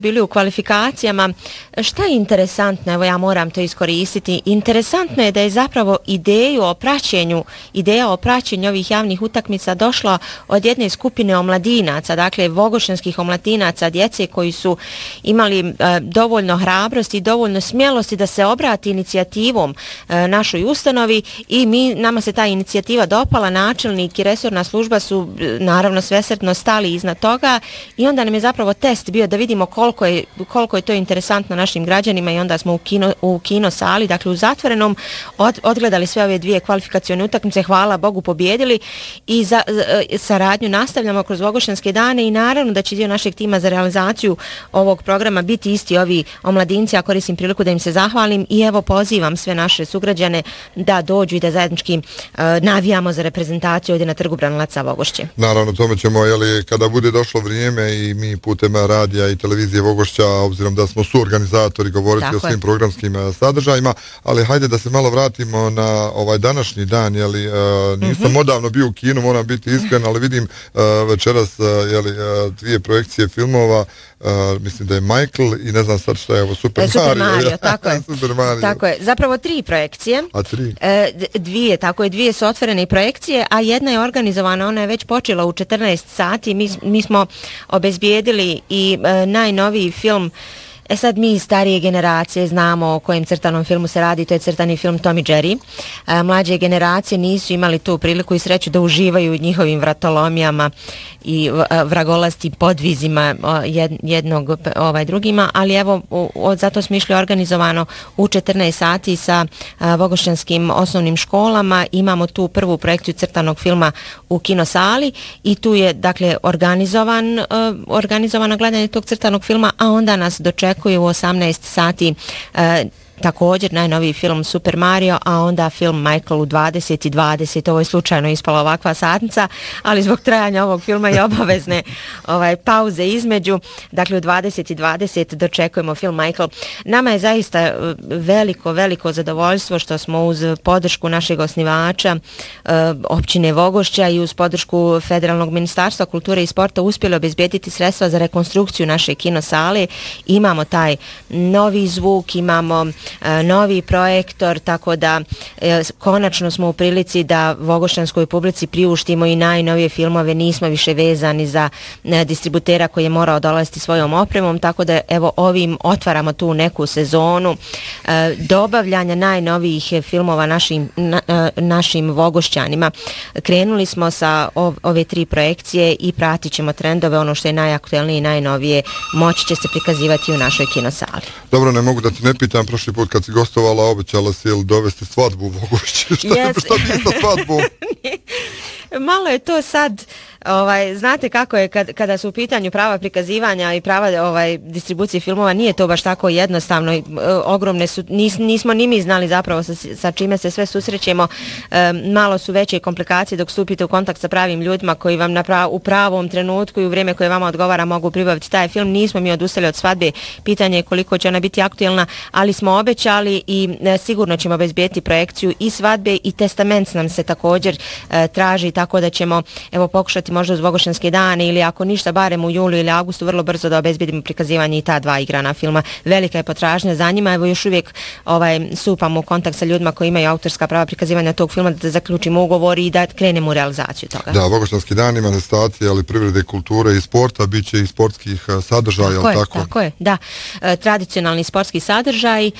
bili u kvalifikacijama. Šta je interesantno, evo ja moram to iskoristiti, interesantno je da je zapravo ideja o praćenju ovih javnih utakmica došla od jedne skupine omladinaca, dakle vogošćanskih omladinaca, djece koji su imali dovoljno hrabrosti i dovoljno smjelosti da se obrati inicijativom našoj ustanovi i nama se ta inicijativa dopala, načelnik i resorna služba su naravno svesrdno stali iznad toga i onda nam je zapravo test bio da vidimo koliko je to interesantno našim građanima i onda smo u kino sali, dakle u zatvorenom, odgledali sve ove dvije kvalifikacione utakmice, hvala Bogu pobijedili i saradnju nastavljamo kroz Vogošćanske dane i naravno da će dio našeg tima za realizaciju ovog programa biti isti ovi omladinci, a koristim priliku da im se zahvalim i evo pozivam sve naše sugrađane da dođu i da zajednički navijamo za reprezentaciju ovdje na Trgu Branilaca Vogošće. Naravno, tome ćemo, kada bude došlo vrijeme i mi putem radija i televizije Vogošća, obzirom da smo suorganizatori, govoriti o svim programskim sadržajima, ali hajde da se malo vratimo na ovaj današnji dan, nisam odavno bio u kinu, moram biti iskren, ali vidim večeras dvije projekcije filmova, mislim da je Michael i ne znam sad što je ovo, Super Mario, tako je. Super Mario. Tako je, zapravo 3 projekcije. A 3? Dvije su otvorene projekcije, a jedna je organizovana, ona je već počela u 14 sati, mi smo obezbijedili i najnoviji film. Sad mi starije generacije znamo o kojem crtanom filmu se radi, to je crtani film Tom i Jerry. Mlađe generacije nisu imali tu priliku i sreću da uživaju njihovim vratolomijama i vragolastim podvizima jednog drugima, ali evo zato smo išli organizovano u 14 sati sa vogošćanskim osnovnim školama. Imamo tu prvu projekciju crtanog filma u kinosali i tu je dakle organizovano gledanje tog crtanog filma, a onda nas dočekuje u 18 sati također najnoviji film Super Mario, a onda film Michael u 20:20. Ovo je slučajno ispala ovakva satnica, ali zbog trajanja ovog filma i obavezne pauze između. Dakle, u 20:20 dočekujemo film Michael. Nama je zaista veliko zadovoljstvo što smo uz podršku našeg osnivača općine Vogošća i uz podršku Federalnog ministarstva kulture i sporta uspjeli obezbijediti sredstva za rekonstrukciju naše kinosale. Imamo taj novi zvuk, imamo novi projektor, tako da konačno smo u prilici da vogošćanskoj publici priuštimo i najnovije filmove, nismo više vezani za distributera koji je morao dolaziti svojom opremom, tako da evo ovim otvaramo tu neku sezonu dobavljanja najnovijih filmova našim vogošćanima. Krenuli smo sa ove 3 projekcije i pratit ćemo trendove, ono što je najaktuelnije i najnovije moći će se prikazivati u našoj kinosali. Dobro, ne mogu da te ne pitam, prošli put kad si gostovala, obećala si dovesti svadbu u Vogošće. Šta bi sa svadbom? Malo je to sad, znate kako je kada su u pitanju prava prikazivanja i prava distribucije filmova, nije to baš tako jednostavno, ogromne su, nismo ni mi znali zapravo sa čime se sve susrećemo, malo su veće komplikacije dok stupite u kontakt sa pravim ljudima koji vam u pravom trenutku i u vrijeme koje vama odgovara mogu pribaviti taj film. Nismo mi odustali od svadbe, pitanje je koliko će ona biti aktuelna, ali smo obećali i sigurno ćemo obezbijeti projekciju i svadbe i testament nam se također traži, tako da ćemo pokušati možda uz Vogošćanske dane ili ako ništa barem u julu ili augustu vrlo brzo da obezbedimo prikazivanje i ta 2 igrana filma. Velika je potražnja za njima, evo još uvijek stupamo u kontakt sa ljudima koji imaju autorska prava prikazivanja tog filma da zaključimo ugovor i da krenemo u realizaciju toga. Da, Vogošćanski dan, manifestacije, ali privrede, kulture i sporta, bit će i sportskih sadržaja, tako je, da. Tradicionalni sportski sadržaj.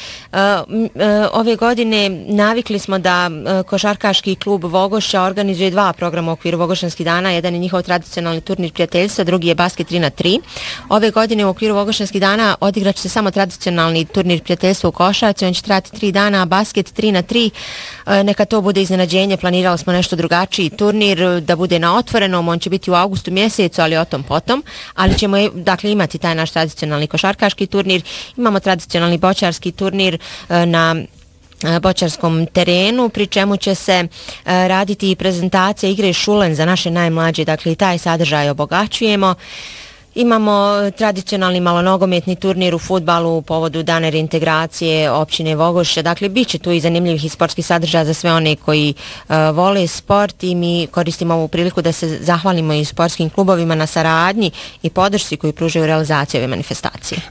Ove godine navikli smo da košarkaški klub Vogošća organizuje 2 programa u okviru Vogošćanskih dana. Jedan je njihov tradicionalni turnir prijateljstva, drugi je basket 3x3. Ove godine u okviru Vogošćanskih dana odigrat će se samo tradicionalni turnir prijateljstva u košarci, on će trajati 3 dana, a basket 3x3. Neka to bude iznenađenje, planirali smo nešto drugačiji turnir da bude na otvorenom, on će biti u augustu mjesecu, ali o tom potom, ali ćemo imati taj naš tradicionalni košarkaški turnir, imamo tradicionalni boćarski turnir na boćarskom terenu, pri čemu će se raditi i prezentacija igre Šulen za naše najmlađe, dakle i taj sadržaj obogaćujemo. Imamo tradicionalni malonogometni turnir u fudbalu u povodu dana reintegracije općine Vogošća. Dakle, bit će tu i zanimljivih i sportskih sadržaja za sve one koji vole sport i mi koristimo ovu priliku da se zahvalimo i sportskim klubovima na saradnji i podršci koju pružaju realizaciju ove manifestacije.